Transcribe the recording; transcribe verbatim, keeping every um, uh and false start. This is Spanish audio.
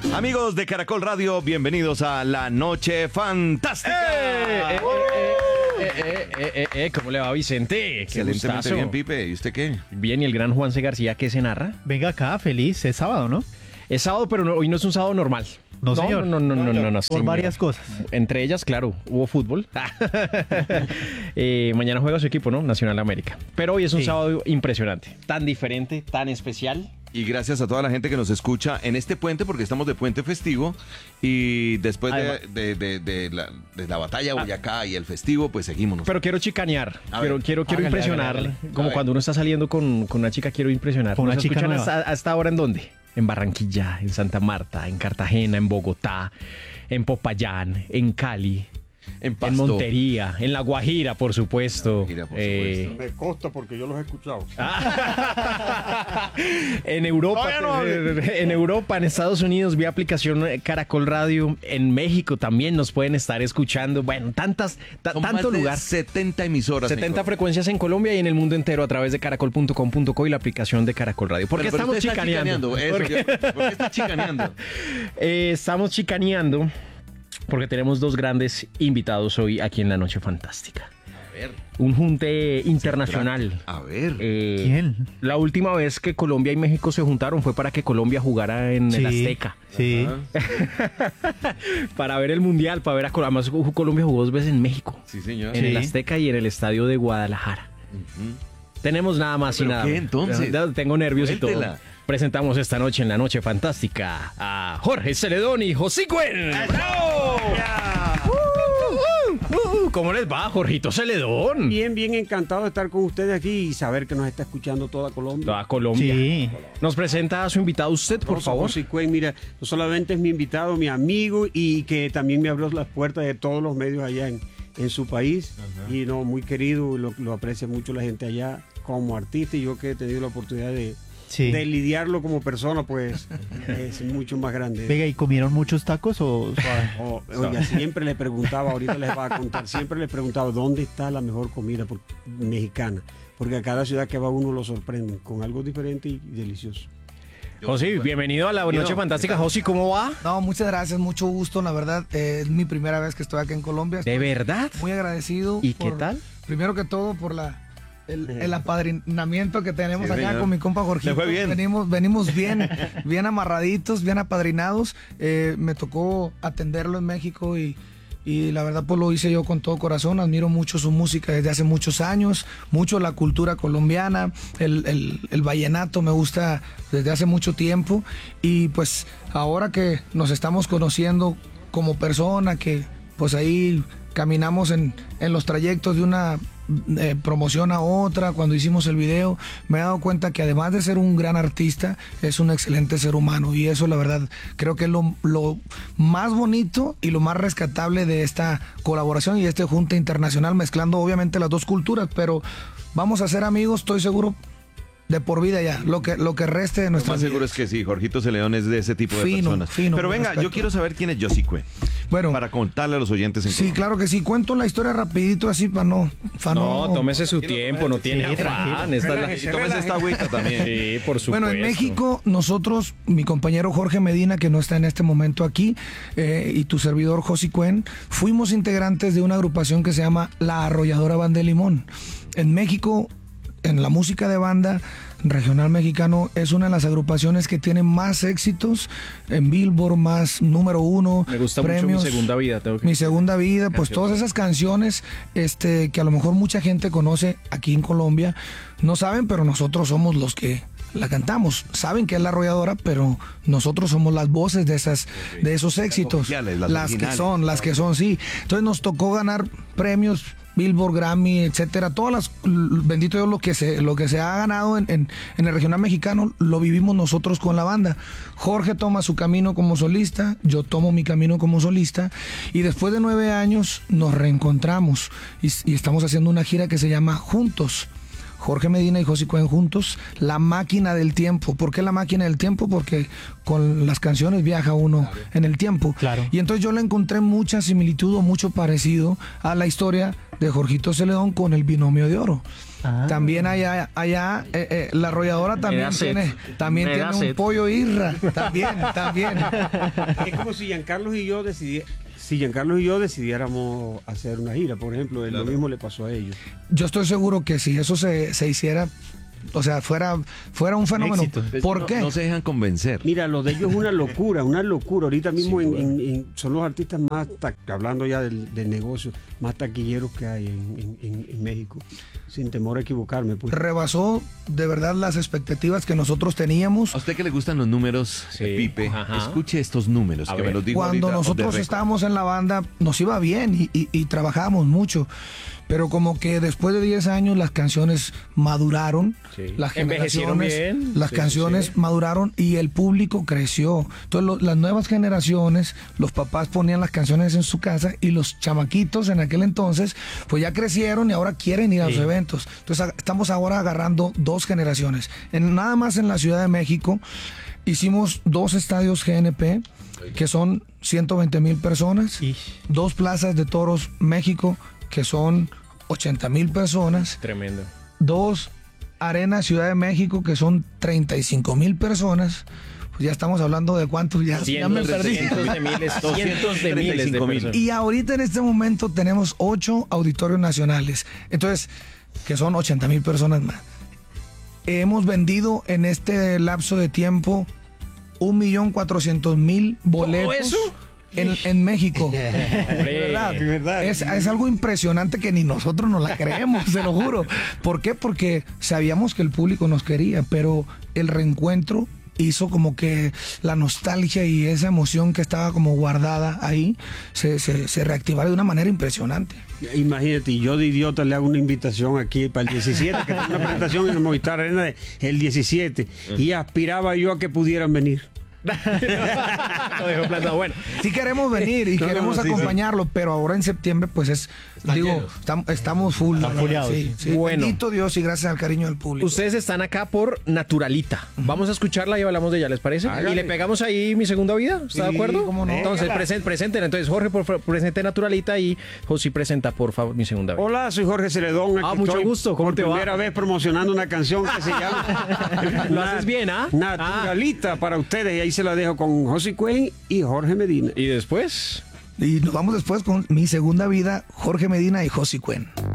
Amigos de Caracol Radio, bienvenidos a La Noche Fantástica. ¡Eh! Eh, eh, eh, eh, eh, eh, ¿Cómo le va, Vicente? Qué Excelentemente gustazo. bien, Pipe. ¿Y usted qué? Bien, y el gran Juanse García, ¿qué se narra? Venga acá, feliz, es sábado, ¿no? Es sábado, pero no- hoy no es un sábado normal. No, señor. No, no, no, no, no, no, Por señor. varias cosas. Entre ellas, claro, hubo fútbol. Eh, mañana juega su equipo, ¿no? Nacional América. Pero hoy es un Sí. sábado impresionante. Tan diferente, tan especial. Y gracias a toda la gente que nos escucha en este puente, porque estamos de puente festivo. Y después de, Además- de- de- de la, de la batalla Boyacá y el festivo, pues seguimos. Pero quiero chicanear, A quiero, ver. quiero, quiero Hágale, impresionar. hágale, Como A ver. cuando uno está saliendo con, con una chica, quiero impresionar. Con una ¿Nos chica escuchan nueva. hasta, hasta ahora en dónde? En Barranquilla, en Santa Marta, en Cartagena, en Bogotá, en Popayán, en Cali, en en Pasto. Montería, en La Guajira, por supuesto. Guajira, por Eh, Me consta porque yo los he escuchado. en Europa, Todavía no hable. en Europa, en Estados Unidos, vía aplicación Caracol Radio. En México también nos pueden estar escuchando. Bueno, tantas, ta- Son tanto más de lugar. setenta emisoras. en setenta Colombia. frecuencias en Colombia y en el mundo entero a través de caracol punto com punto co y la aplicación de Caracol Radio. ¿Por qué Pero- pero estamos usted está chicaneando? Eso, ¿Por qué? yo- ¿Por qué está chicaneando? Eh, estamos chicaneando porque tenemos dos grandes invitados hoy aquí en La Noche Fantástica. A ver. Un junte internacional. A ver. Eh, ¿Quién? La última vez que Colombia y México se juntaron fue para que Colombia jugara en el Azteca. Sí. Ajá. Para ver el Mundial, para ver a Colombia. Además, Colombia jugó dos veces en México. Sí, señor. En Sí. el Azteca y en el estadio de Guadalajara. Tenemos nada más y ¿Pero nada qué, menos. entonces? Ya Tengo nervios y Cuéntela. todo. Presentamos esta noche en La Noche Fantástica a Jorge Celedón y Josicuen. ¡Bravo! Uh, uh, uh, ¿Cómo les va, Jorgito Celedón? Bien, bien encantado de estar con ustedes aquí y saber que nos está escuchando toda Colombia. Toda Colombia. Sí. Nos presenta a su invitado usted, por Rosa favor. Josicuen, mira, no solamente es mi invitado, mi amigo y que también me abrió las puertas de todos los medios allá en, en su país. Y no, muy querido, lo, lo aprecia mucho la gente allá como artista y yo que he tenido la oportunidad de, Sí. de lidiarlo como persona, pues es mucho más grande. Venga, ¿y comieron muchos tacos o suave? O- oiga, siempre le preguntaba, ahorita les voy a contar, siempre le preguntaba dónde está la mejor comida por- mexicana, porque a cada ciudad que va uno lo sorprende con algo diferente y delicioso. José, bienvenido a La Noche Bienvenido. Fantástica. José, ¿cómo va? No, muchas gracias, mucho gusto, la verdad. eh, es mi primera vez que estoy aquí en Colombia. ¿De Estoy verdad? muy agradecido. ¿Y qué por- tal? Primero que todo por la el, el apadrinamiento que tenemos Sí, acá señor. con mi compa Jorgito. Le fue bien. Venimos, venimos bien, bien amarraditos, bien apadrinados. Eh, me tocó atenderlo en México y, y la verdad pues lo hice yo con todo corazón. Admiro mucho su música desde hace muchos años, mucho la cultura colombiana, el, el, el vallenato me gusta desde hace mucho tiempo y pues ahora que nos estamos conociendo como persona, que pues ahí caminamos en, en los trayectos de una eh, promoción a otra, cuando hicimos el video, me he dado cuenta que además de ser un gran artista, es un excelente ser humano y eso la verdad creo que es lo, lo más bonito y lo más rescatable de esta colaboración y este junta internacional, mezclando obviamente las dos culturas, pero vamos a ser amigos, estoy seguro, de por vida ya, lo que, lo que reste de Lo nuestra más seguro es que sí, Jorgito Celedón es de ese tipo de Fino, personas. fino, Pero con venga, yo respeto. quiero saber quién es Josicuen. Bueno, Para contarle a los oyentes en sí, Colombia. claro que sí, cuento la historia rapidito así para no... pa' No, tómese su tiempo, no tiene Sí, afán. Esta es la- Y tómese esta agüita también. Sí, por supuesto. Bueno, en México, nosotros, mi compañero Jorge Medina, que no está en este momento aquí, eh, y tu servidor Josicuen, fuimos integrantes de una agrupación que se llama La Arrolladora Banda de Limón. En México, en la música de banda regional mexicano, es una de las agrupaciones que tiene más éxitos en Billboard, más número uno. Me gusta premios. mucho Mi Segunda Vida. Tengo que... Mi segunda vida, pues Canción. todas esas canciones este, que a lo mejor mucha gente conoce aquí en Colombia, no saben, pero nosotros somos los que la cantamos. Saben que es La Arrolladora, pero nosotros somos las voces de esas, de esos éxitos. oficiales, las las que originales. son, las que son, sí. Entonces nos tocó ganar premios, Billboard, Grammy, etcétera. Todas las, bendito Dios, lo que se, lo que se ha ganado en, en, en el regional mexicano, lo vivimos nosotros con la banda. Jorge toma su camino como solista, yo tomo mi camino como solista, y después de nueve años nos reencontramos y, y estamos haciendo una gira que se llama Juntos. Jorge Medina y Josicuen juntos, La Máquina del Tiempo. ¿Por qué La Máquina del Tiempo? Porque con las canciones viaja uno claro. en el tiempo. Claro. Y entonces yo le encontré mucha similitud o mucho parecido a la historia de Jorgito Celedón con El Binomio de Oro. Ah. También allá, allá eh, eh, la arrolladora también da sed. tiene, también Me tiene da un sed. pollo irra. También, también. Es como si Giancarlo y yo decidi- si Giancarlo y yo decidiéramos hacer una gira, por ejemplo, lo mismo le pasó a ellos. Yo estoy seguro que si eso se, se hiciera, o sea, fuera, fuera un fenómeno. Éxito. ¿Por no, qué? No se dejan convencer. Mira, lo de ellos es una locura, una locura. Ahorita mismo en- en- en- son los artistas más, ta- hablando ya del, del negocio, más taquilleros que hay en, en- en- en México, sin temor a equivocarme. Pues. Rebasó de verdad las expectativas que nosotros teníamos. A usted que le gustan los números, Sí, Pipe, ajá. escuche estos números A que ver. me los dijo Cuando ahorita off the nosotros record. estábamos en la banda, nos iba bien y, y- y trabajábamos mucho. Pero como que después de diez años las canciones maduraron, Sí. las Envejecieron generaciones, bien. las Sí, canciones sí. maduraron y el público creció. Entonces lo- las nuevas generaciones, los papás ponían las canciones en su casa y los chamaquitos en aquel entonces, pues ya crecieron y ahora quieren ir a los Sí. eventos. Entonces a- estamos ahora agarrando dos generaciones. En, nada más en la Ciudad de México hicimos dos estadios G N P, que son ciento veinte mil personas, Ish. dos plazas de toros México, que son ochenta mil personas, Tremendo. dos arenas Ciudad de México, que son treinta y cinco mil personas. Pues ya estamos hablando de cuántos, ya, ya me Cientos, perdí. cientos de miles, cientos de miles de treinta y cinco mil. personas. Y ahorita en este momento tenemos ocho auditorios nacionales, entonces, que son ochenta mil personas más. Hemos vendido en este lapso de tiempo un millón cuatrocientos mil boletos eso? en, en México. Hombre. ¿Verdad? de verdad. Es, es algo impresionante que ni nosotros nos la creemos, se lo juro. ¿Por qué? Porque sabíamos que el público nos quería, pero el reencuentro hizo como que la nostalgia y esa emoción que estaba como guardada ahí se, se, se reactivara de una manera impresionante. Imagínate, y yo de idiota le hago una invitación aquí para el diecisiete, que tengo una presentación en el Movistar Arena de- el diecisiete, y aspiraba yo a que pudieran venir. Lo dejo plantado. Bueno, Sí queremos venir y No, no, queremos no, sí, acompañarlo, pero ahora en septiembre pues es, digo, tam- estamos full. Están ¿no? fuleados, Sí, sí. sí. Bueno. Bendito Dios y gracias al cariño del público. ustedes están acá por Naturalita. Vamos a escucharla y hablamos de ella, ¿les parece? Hágale. Y le pegamos ahí Mi Segunda Vida, ¿está de Sí, acuerdo? cómo no. Entonces, presen- presenten. Entonces, Jorge, por favor, presente Naturalita y José presenta, por favor, Mi Segunda Vida. Hola, soy Jorge Celedón. Ah, aquí mucho estoy gusto, ¿cómo por te va? primera vez promocionando una canción que se llama Lo haces bien, ¿ah? Naturalita para ustedes, y ahí se la dejo con José Cuen y Jorge Medina. Y después... Y nos vamos después con Mi Segunda Vida, Jorge Medina y Josi Cuen.